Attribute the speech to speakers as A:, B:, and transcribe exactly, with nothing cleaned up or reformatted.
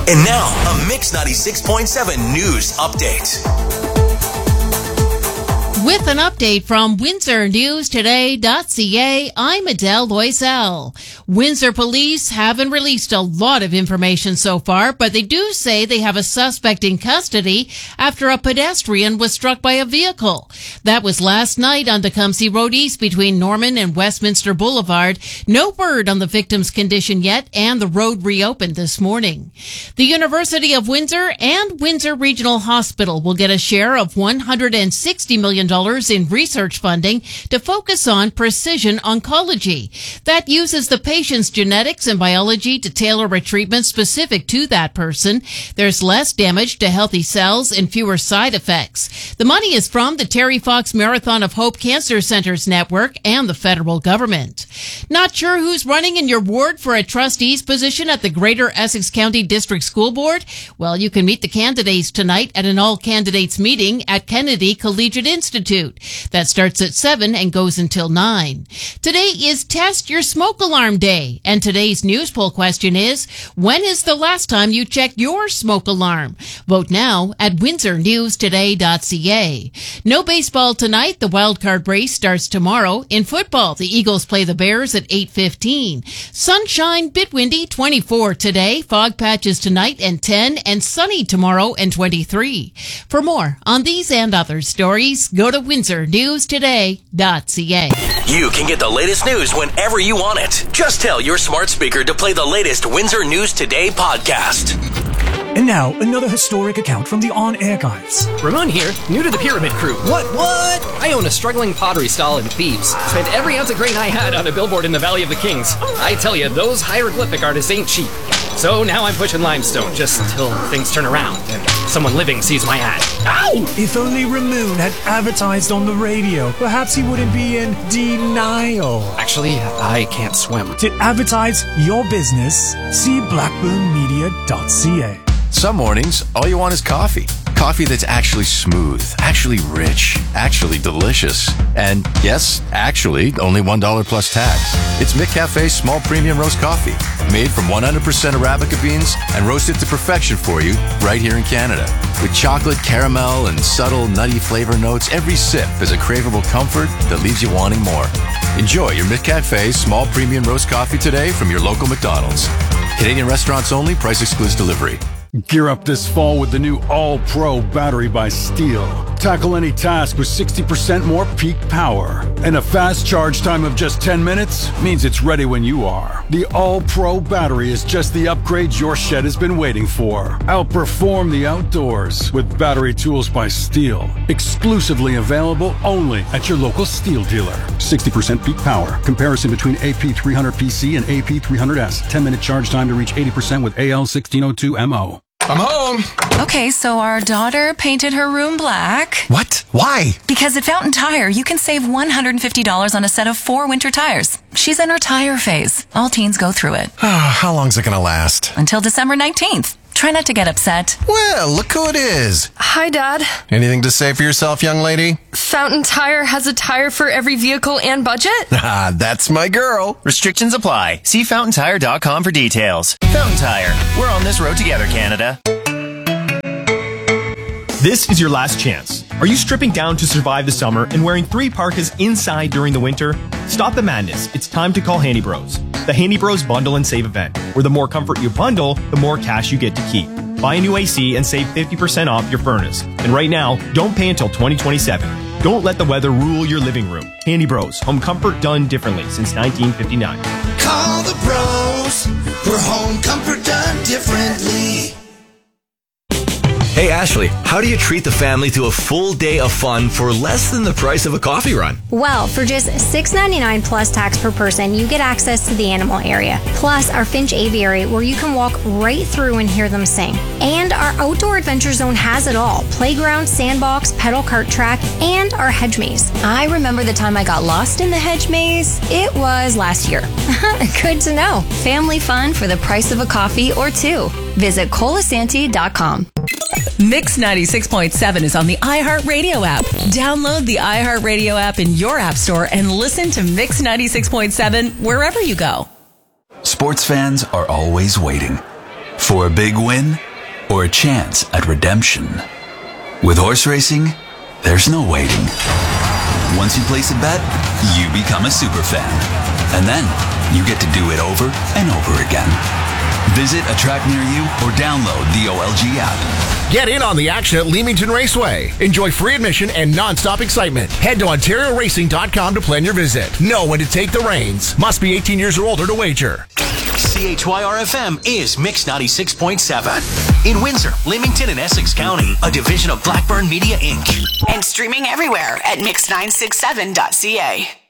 A: And now, a Mix ninety-six point seven news update.
B: With an update from Windsor News Today dot C A, I'm Adele Loisel. Windsor police haven't released a lot of information so far, but they do say they have a suspect in custody after a pedestrian was struck by a vehicle. That was last night on Tecumseh Road East between Norman and Westminster Boulevard. No word on the victim's condition yet, and the road reopened this morning. The University of Windsor and Windsor Regional Hospital will get a share of one hundred sixty million dollars in research funding to focus on precision oncology. That uses the patient's genetics and biology to tailor a treatment specific to that person. There's less damage to healthy cells and fewer side effects. The money is from the Terry Fox Marathon of Hope Cancer Centers Network and the federal government. Not sure who's running in your ward for a trustee's position at the Greater Essex County District School Board? Well, you can meet the candidates tonight at an all-candidates meeting at Kennedy Collegiate Institute. That starts at seven and goes until nine. Today is Test Your Smoke Alarm Day, and today's news poll question is, when is the last time you checked your smoke alarm? Vote now at Windsor News Today dot C A. No baseball tonight. The wild card race starts tomorrow. In football, the Eagles play the Bears at eight fifteen. Sunshine, bit windy, twenty-four today. Fog patches tonight and ten, and sunny tomorrow and twenty-three. For more on these and other stories, go to Windsor News Today dot C A.
A: You can get the latest news whenever you want it. Just tell your smart speaker to play the latest Windsor News Today podcast.
C: And now, another historic account from the On-Air Archives.
D: Ramon here, new to the Pyramid Crew. What, what? I own a struggling pottery stall in Thebes. Spent every ounce of grain I had on a billboard in the Valley of the Kings. I tell you, those hieroglyphic artists ain't cheap. So now I'm pushing limestone, just till things turn around and someone living sees my ad. Ow!
C: If only Ramon had advertised on the radio, perhaps he wouldn't be in denial.
D: Actually, I can't swim.
C: To advertise your business, see blackburn media dot C A.
E: Some mornings, all you want is coffee. Coffee that's actually smooth, actually rich, actually delicious. And yes, actually, only one dollar plus tax. It's McCafe's small premium roast coffee, made from one hundred percent Arabica beans and roasted to perfection for you right here in Canada. With chocolate, caramel, and subtle nutty flavor notes, every sip is a craveable comfort that leaves you wanting more. Enjoy your McCafe small premium roast coffee today from your local McDonald's. Canadian restaurants only, price excludes delivery.
F: Gear up this fall with the new All-Pro battery by Steel. Tackle any task with sixty percent more peak power. And a fast charge time of just ten minutes means it's ready when you are. The All-Pro battery is just the upgrade your shed has been waiting for. Outperform the outdoors with battery tools by Steel. Exclusively available only at your local Steel dealer. sixty percent peak power. Comparison between A P three hundred P C and A P three hundred S. ten minute charge time to reach eighty percent with A L sixteen oh two M O.
G: I'm home.
H: Okay, so our daughter painted her room black.
G: What? Why?
H: Because at Fountain Tire, you can save one hundred fifty dollars on a set of four winter tires. She's in her tire phase. All teens go through it.
G: How long's it gonna last?
H: Until December nineteenth. Try not to get upset.
G: Well, look who it is.
I: Hi, Dad.
G: Anything to say for yourself, young lady?
I: Fountain Tire has a tire for every vehicle and budget?
G: Ah, that's my girl.
J: Restrictions apply. See fountain tire dot com for details. Fountain Tire. We're on this road together, Canada.
K: This is your last chance. Are you stripping down to survive the summer and wearing three parkas inside during the winter? Stop the madness. It's time to call Handy Bros. The Handy Bros Bundle and Save event, where the more comfort you bundle, the more cash you get to keep. Buy a new A C and save fifty percent off your furnace. And right now, don't pay until twenty twenty-seven. Don't let the weather rule your living room. Handy Bros. Home comfort done differently since nineteen fifty-nine.
L: Call the bros for home comfort done differently.
A: Hey Ashley, how do you treat the family to a full day of fun for less than the price of a coffee run?
M: Well, for just six dollars and ninety-nine cents plus tax per person, you get access to the animal area, plus our Finch Aviary where you can walk right through and hear them sing. And our Outdoor Adventure Zone has it all: playground, sandbox, pedal cart track, and our hedge maze. I remember the time I got lost in the hedge maze. It was last year. Good to know. Family fun for the price of a coffee or two. Visit colasanti dot com.
N: Mix ninety-six point seven is on the iHeartRadio app. Download the iHeartRadio app in your app store and listen to Mix ninety-six point seven wherever you go.
O: Sports fans are always waiting. For a big win or a chance at redemption? With horse racing, there's no waiting. Once you place a bet, you become a superfan. And then you get to do it over and over again. Visit a track near you or download the O L G app.
P: Get in on the action at Leamington Raceway. Enjoy free admission and non-stop excitement. Head to Ontario Racing dot com to plan your visit. Know when to take the reins. Must be eighteen years or older to wager.
Q: C H Y R F M is Mix ninety-six point seven. In Windsor, Leamington, and Essex County, a division of Blackburn Media, Incorporated.
R: And streaming everywhere at mix nine six seven dot c a.